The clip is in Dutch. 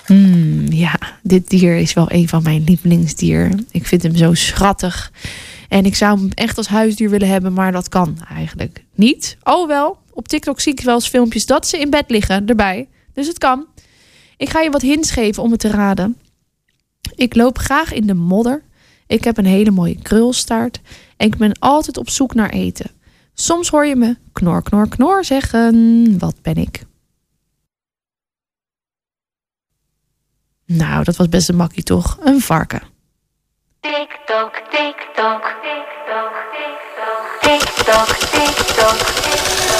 Ja, dit dier is wel een van mijn lievelingsdieren. Ik vind hem zo schattig. En ik zou hem echt als huisdier willen hebben, maar dat kan eigenlijk niet. Oh wel, op TikTok zie ik wel eens filmpjes dat ze in bed liggen erbij. Dus het kan. Ik ga je wat hints geven om het te raden. Ik loop graag in de modder. Ik heb een hele mooie krulstaart. En ik ben altijd op zoek naar eten. Soms hoor je me knor, knor, knor zeggen. Wat ben ik? Nou, dat was best een makkie toch? Een varken. Tik-tok, tik-tok.